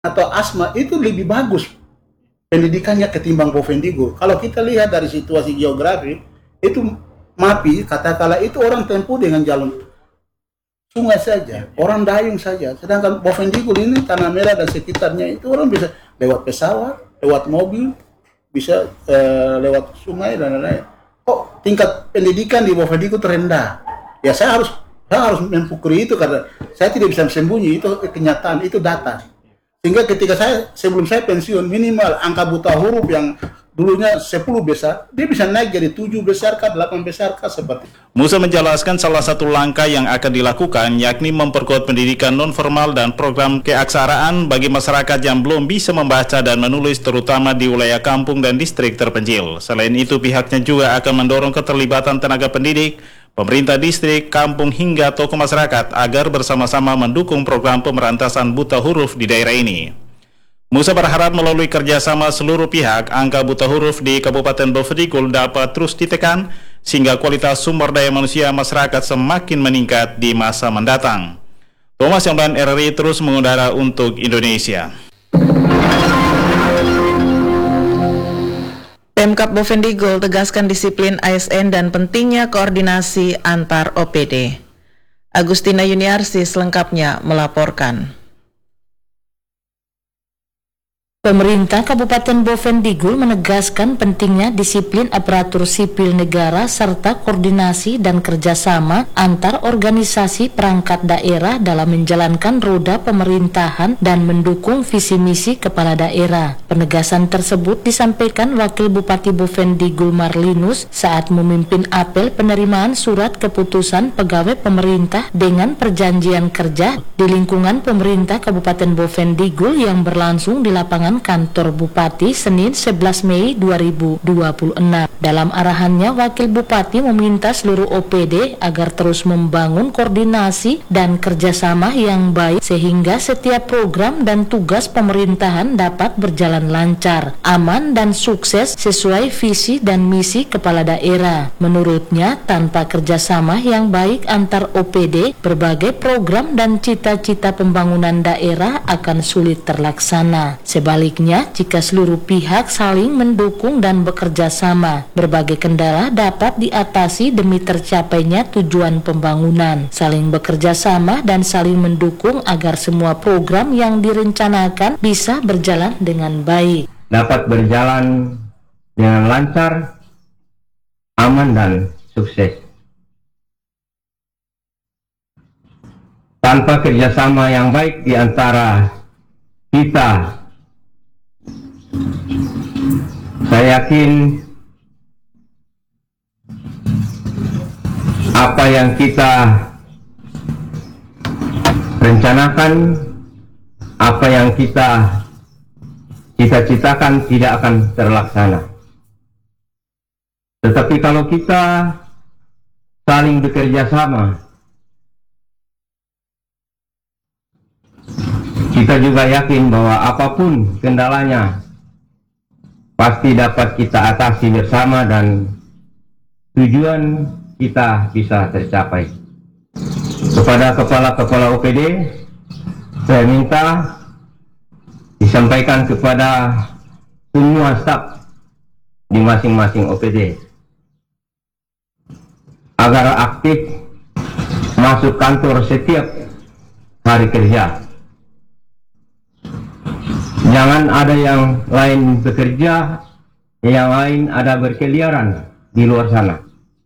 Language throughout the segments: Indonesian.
atau asma itu lebih bagus pendidikannya ketimbang Bovendigul. Kalau kita lihat dari situasi geografi, itu MAPI katakanlah itu orang tempuh dengan jalur sungai saja, orang dayung saja. Sedangkan Bovendigul ini Tanah Merah dan sekitarnya itu orang bisa lewat pesawat, lewat mobil, bisa lewat sungai dan lain-lain. Kok tingkat pendidikan di Bovendigul terendah? Ya saya harus memukuli itu karena saya tidak bisa sembunyi, itu kenyataan, itu data. Sehingga ketika sebelum saya pensiun, minimal angka buta huruf yang dulunya 10 besar, dia bisa naik jadi 7 besar kah, 8 besar kah, seperti itu. Musa menjelaskan salah satu langkah yang akan dilakukan yakni memperkuat pendidikan non-formal dan program keaksaraan bagi masyarakat yang belum bisa membaca dan menulis, terutama di wilayah kampung dan distrik terpencil. Selain itu, pihaknya juga akan mendorong keterlibatan tenaga pendidik, pemerintah distrik, kampung hingga tokoh masyarakat agar bersama-sama mendukung program pemberantasan buta huruf di daerah ini. Musa berharap melalui kerjasama seluruh pihak, angka buta huruf di Kabupaten Bovendigul dapat terus ditekan sehingga kualitas sumber daya manusia masyarakat semakin meningkat di masa mendatang. Thomas Yomdan, RRI terus mengudara untuk Indonesia. Pemkab Bovendigul tegaskan disiplin ASN dan pentingnya koordinasi antar OPD. Agustina Yuniarsi selengkapnya melaporkan. Pemerintah Kabupaten Bovendigul menegaskan pentingnya disiplin aparatur sipil negara serta koordinasi dan kerjasama antar organisasi perangkat daerah dalam menjalankan roda pemerintahan dan mendukung visi misi kepala daerah. Penegasan tersebut disampaikan Wakil Bupati Bovendigul Marlinus saat memimpin apel penerimaan surat keputusan pegawai pemerintah dengan perjanjian kerja di lingkungan pemerintah Kabupaten Bovendigul yang berlangsung di lapangan kantor Bupati Senin 11 Mei 2026. Dalam arahannya, Wakil Bupati meminta seluruh OPD agar terus membangun koordinasi dan kerjasama yang baik sehingga setiap program dan tugas pemerintahan dapat berjalan lancar, aman dan sukses sesuai visi dan misi kepala daerah. Menurutnya, tanpa kerjasama yang baik antar OPD, berbagai program dan cita-cita pembangunan daerah akan sulit terlaksana. Sebaliknya, jika seluruh pihak saling mendukung dan bekerja sama, berbagai kendala dapat diatasi demi tercapainya tujuan pembangunan. Saling bekerja sama dan saling mendukung agar semua program yang direncanakan bisa berjalan dengan baik. Dapat berjalan dengan lancar, aman dan sukses. Tanpa kerjasama yang baik di antara kita, saya yakin apa yang kita rencanakan, apa yang kita cita-citakan tidak akan terlaksana. Tetapi kalau kita saling bekerja sama, kita juga yakin bahwa apapun kendalanya pasti dapat kita atasi bersama dan tujuan kita bisa tercapai. Kepada kepala-kepala OPD, saya minta disampaikan kepada semua staf di masing-masing OPD agar aktif masuk kantor setiap hari kerja. Jangan ada yang lain bekerja, yang lain ada berkeliaran di luar sana.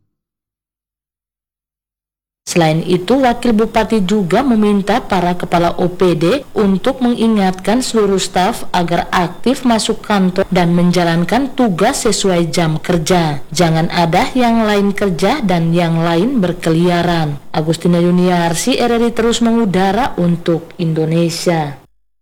Selain itu, Wakil Bupati juga meminta para kepala OPD untuk mengingatkan seluruh staf agar aktif masuk kantor dan menjalankan tugas sesuai jam kerja. Jangan ada yang lain kerja dan yang lain berkeliaran. Agustina Yuniarsi, RRI terus mengudara untuk Indonesia.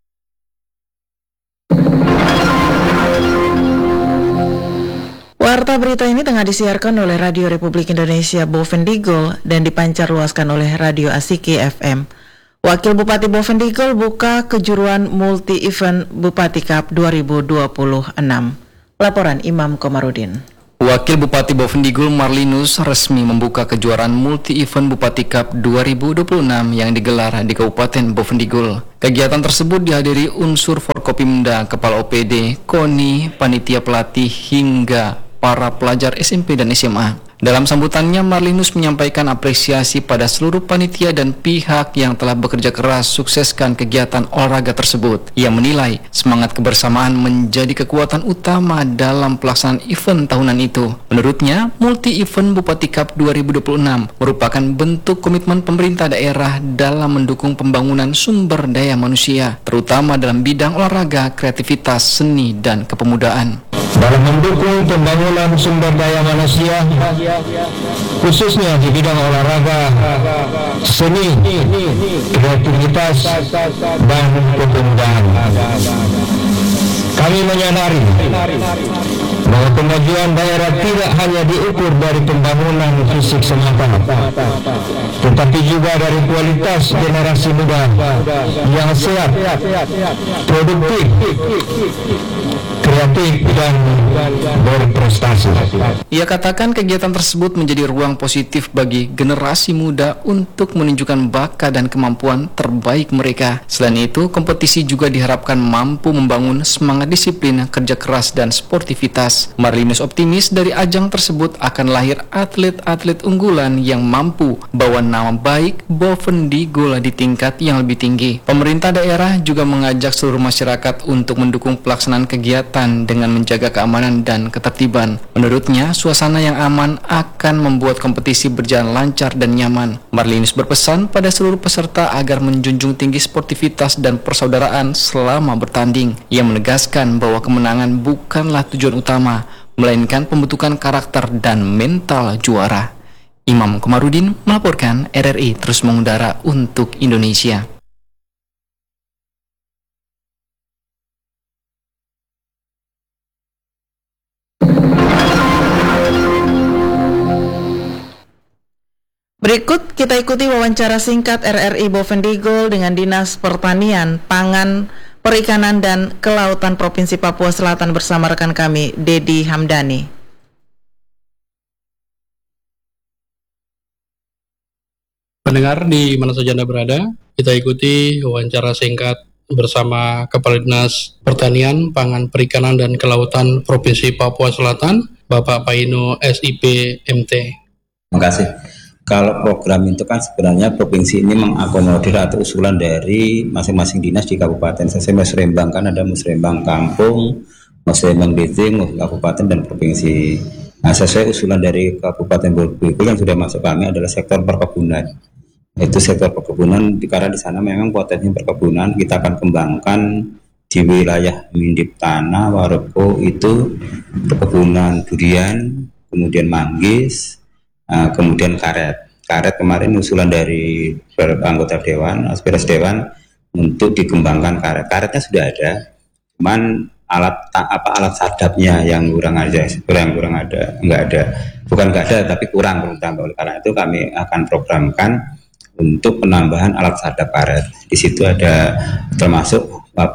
Warta berita ini tengah disiarkan oleh Radio Republik Indonesia Bovendigul dan dipancarluaskan oleh Radio Asiki FM. Wakil Bupati Bovendigul buka kejuruan multi-event Bupati Cup 2026. Laporan Imam Komarudin. Wakil Bupati Bovendigul Marlinus resmi membuka kejuaraan multi-event Bupati Cup 2026 yang digelar di Kabupaten Bovendigul. Kegiatan tersebut dihadiri unsur Forkopimda, Kepala OPD, KONI, panitia pelatih hingga para pelajar SMP dan SMA. Dalam sambutannya, Marlinus menyampaikan apresiasi pada seluruh panitia dan pihak yang telah bekerja keras sukseskan kegiatan olahraga tersebut. Ia menilai semangat kebersamaan menjadi kekuatan utama dalam pelaksanaan event tahunan itu. Menurutnya, multi-event Bupati Cup 2026 merupakan bentuk komitmen pemerintah daerah dalam mendukung pembangunan sumber daya manusia, terutama dalam bidang olahraga, kreativitas, seni, dan kepemudaan. Dalam mendukung pembangunan sumber daya manusia, khususnya di bidang olahraga, seni, kreativitas, dan kepemudaan. Kami menyadari bahwa kemajuan daerah tidak hanya diukur dari pembangunan fisik semata, tetapi juga dari kualitas generasi muda yang sehat, produktif, kreatif, dan berprestasi. Ia katakan kegiatan tersebut menjadi ruang positif bagi generasi muda untuk menunjukkan bakat dan kemampuan terbaik mereka. Selain itu, kompetisi juga diharapkan mampu membangun semangat disiplin, kerja keras, dan sportivitas. Marlinus optimis dari ajang tersebut akan lahir atlet-atlet unggulan yang mampu bawa nama baik Bovendigul di tingkat yang lebih tinggi. Pemerintah daerah juga mengajak seluruh masyarakat untuk mendukung pelaksanaan kegiatan dengan menjaga keamanan dan ketertiban. Menurutnya, suasana yang aman akan membuat kompetisi berjalan lancar dan nyaman. Marlinus berpesan pada seluruh peserta agar menjunjung tinggi sportivitas dan persaudaraan selama bertanding. Ia menegaskan bahwa kemenangan bukanlah tujuan utama, melainkan pembentukan karakter dan mental juara. Imam Komarudin melaporkan, RRI terus mengudara untuk Indonesia. Berikut kita ikuti wawancara singkat RRI Bovendigul dengan Dinas Pertanian, Pangan, Perikanan dan Kelautan Provinsi Papua Selatan bersama rekan kami, Dedi Hamdani. Pendengar di mana saja Anda berada, kita ikuti wawancara singkat bersama Kepala Dinas Pertanian, Pangan, Perikanan dan Kelautan Provinsi Papua Selatan, Bapak Paino SIP MT. Terima kasih. Kalau program itu kan sebenarnya provinsi ini mengakomodir atau usulan dari masing-masing dinas di kabupaten. Saya Musrembang kan ada Musrembang Kampung, Musrembang Desa, kabupaten dan provinsi. Nah, sesuai usulan dari Kabupaten Bovendigul yang sudah masuk kami adalah sektor perkebunan. Itu sektor perkebunan karena di sana memang potensi perkebunan kita akan kembangkan di wilayah Mindip Tanah, Warepo itu perkebunan durian, kemudian manggis. Kemudian karet kemarin usulan dari anggota dewan, aspirasi dewan untuk dikembangkan karetnya sudah ada, cuman alat sadapnya yang kurang ada, bukan nggak ada tapi kurang tambah. Oleh karena itu kami akan programkan untuk penambahan alat sadap karet. Di situ ada termasuk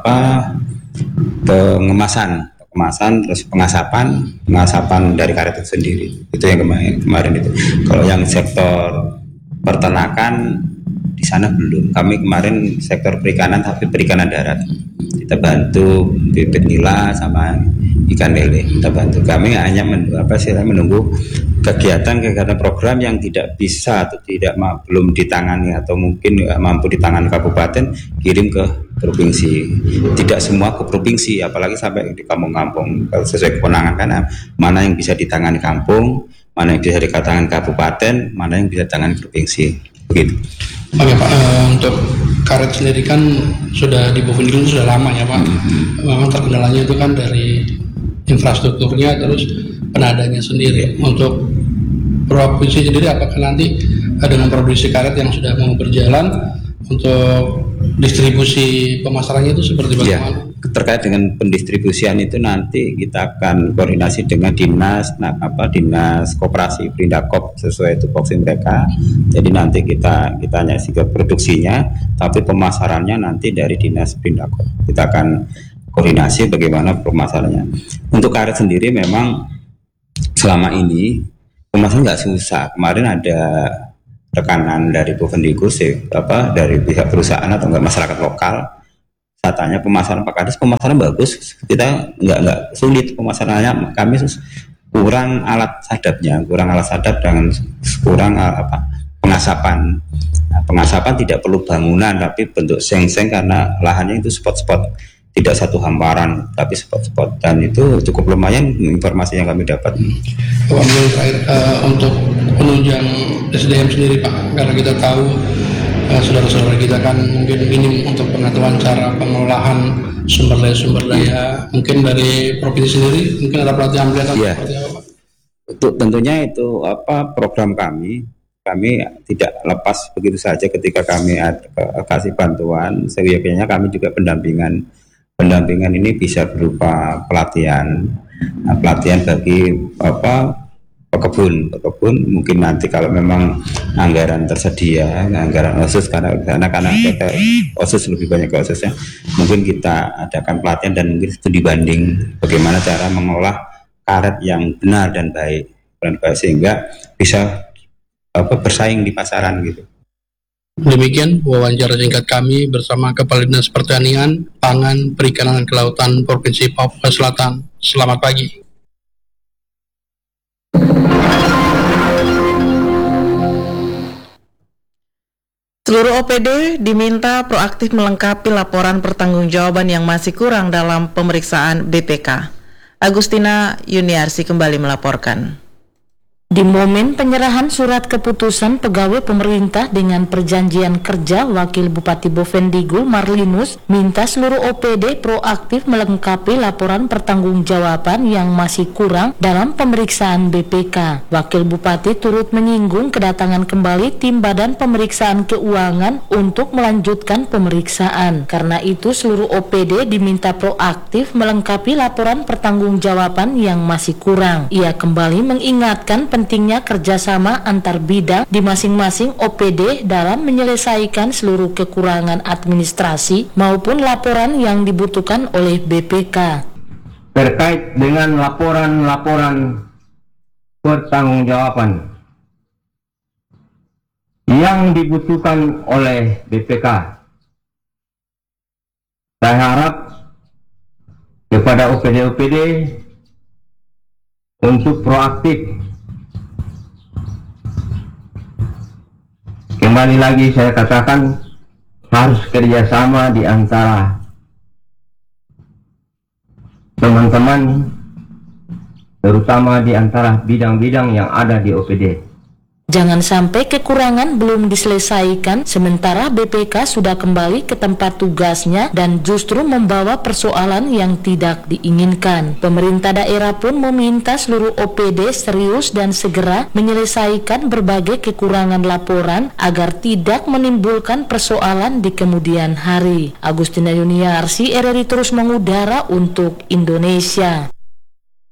pengemasan, terus pengasapan dari karet itu sendiri. Itu yang kemarin itu. Kalau yang sektor peternakan di sana belum. Kami kemarin sektor perikanan, tapi perikanan darat. Kita bantu bibit nila sama ikan lele. Kita bantu. Kami hanya menunggu kegiatan program yang tidak bisa atau belum ditangani atau mungkin mampu ditangani kabupaten, kirim ke provinsi. Tidak semua ke provinsi, apalagi sampai di kampung-kampung. Sesuai kewenangan karena mana yang bisa ditangani kampung, mana yang bisa ditangani kabupaten, mana yang bisa ditangani provinsi. Begitu. Oke Pak, untuk karet sendiri kan sudah di Bovendigul sudah lama ya Pak. Memang terkendalanya itu kan dari infrastrukturnya, terus penadanya sendiri. Untuk provinsi sendiri apakah nanti dengan produksi karet yang sudah mau berjalan, untuk distribusi pemasarannya itu seperti bagaimana? Ya, terkait dengan pendistribusian itu nanti kita akan koordinasi dengan dinas koperasi Prindakop sesuai tupoksi mereka. Jadi nanti kita hanya sikap produksinya, tapi pemasarannya nanti dari dinas Prindakop. Kita akan koordinasi bagaimana pemasarannya. Untuk karet sendiri memang selama ini pemasaran nggak susah. Kemarin ada tekanan dari Bovendigul dari pihak perusahaan atau enggak masyarakat lokal datanya pemasaran Pak Kades, pemasaran bagus, kita nggak sulit pemasarannya. Kami kurang alat sadapnya, dan kurang pengasapan. Nah, pengasapan tidak perlu bangunan, tapi bentuk seng-seng karena lahannya itu spot-spot, tidak satu hamparan, tapi spot-spot, dan itu cukup lumayan informasi yang kami dapat. Untuk penunjang SDM sendiri Pak, karena kita tahu saudara-saudara kita kan mungkin minim untuk pengetahuan cara pengolahan sumber daya. Mungkin dari provinsi sendiri mungkin ada pelatihan seperti apa Pak? Tentunya itu program kami tidak lepas begitu saja ketika kami kasih bantuan. Seyogyanya kami juga pendampingan ini bisa berupa pelatihan bagi pekebun. Mungkin nanti kalau memang anggaran tersedia, anggaran OSIS, karena kita OSIS lebih banyak ke OSISnya, mungkin kita adakan pelatihan dan mungkin itu dibanding bagaimana cara mengolah karet yang benar dan baik sehingga bisa bersaing di pasaran gitu. Demikian wawancara singkat kami bersama Kepala Dinas Pertanian, Pangan, Perikanan dan Kelautan Provinsi Papua Selatan. Selamat pagi. Seluruh OPD diminta proaktif melengkapi laporan pertanggungjawaban yang masih kurang dalam pemeriksaan BPK. Agustina Yuniarsi kembali melaporkan. Di momen penyerahan surat keputusan pegawai pemerintah dengan perjanjian kerja, Wakil Bupati Bovendigul Marlinus minta seluruh OPD proaktif melengkapi laporan pertanggungjawaban yang masih kurang dalam pemeriksaan BPK. Wakil Bupati turut menyinggung kedatangan kembali tim Badan Pemeriksaan Keuangan untuk melanjutkan pemeriksaan. Karena itu seluruh OPD diminta proaktif melengkapi laporan pertanggungjawaban yang masih kurang. Ia kembali mengingatkan pentingnya kerjasama antar bidang di masing-masing OPD dalam menyelesaikan seluruh kekurangan administrasi maupun laporan yang dibutuhkan oleh BPK. Terkait dengan laporan pertanggungjawaban yang dibutuhkan oleh BPK, saya harap kepada OPD-OPD untuk proaktif. Kembali lagi saya katakan harus kerjasama di antara teman-teman, terutama di antara bidang-bidang yang ada di OPD. Jangan sampai kekurangan belum diselesaikan sementara BPK sudah kembali ke tempat tugasnya dan justru membawa persoalan yang tidak diinginkan. Pemerintah daerah pun meminta seluruh OPD serius dan segera menyelesaikan berbagai kekurangan laporan agar tidak menimbulkan persoalan di kemudian hari. Agustina Yuniarsi, RRI terus mengudara untuk Indonesia.